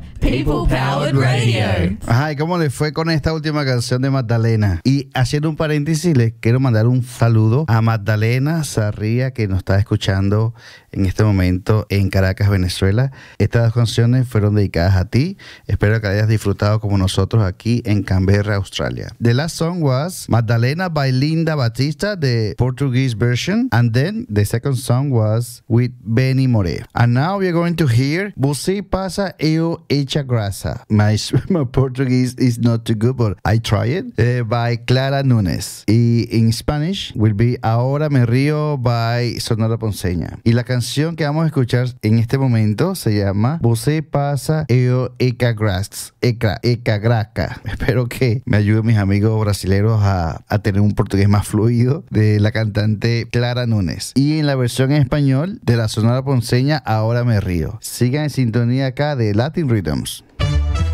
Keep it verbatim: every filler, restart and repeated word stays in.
People Powered Radio. Ajá, ¿y cómo le fue con esta última canción de Magdalena? Y haciendo un paréntesis, les quiero mandar un saludo a Magdalena Sarria, que nos está escuchando en este momento en Caracas, Venezuela. Estas dos canciones fueron dedicadas a ti. Espero que hayas disfrutado como nosotros aquí en Canberra, Australia. The last song was Magdalena by Linda Batista, the Portuguese version. And then the second song was with Benny Moré. And now we are going to hear Você passa eu hecha grasa. My, my Portuguese is not too good, but I try it. Uh, by Clara Nunes. Y in Spanish will be Ahora me río by Sonora Ponceña. Y la canción que vamos a escuchar en este momento se llama Você passa eu hecha grasa. Hecha, hecha grasa. Espero que me ayuden mis amigos brasileños a, a tener un portugués más fluido, de la cantante Clara Nunes. Y en la versión en español de la Sonora Ponceña, Ahora me río. Sigan en sintonía acá de Latin Rhythms.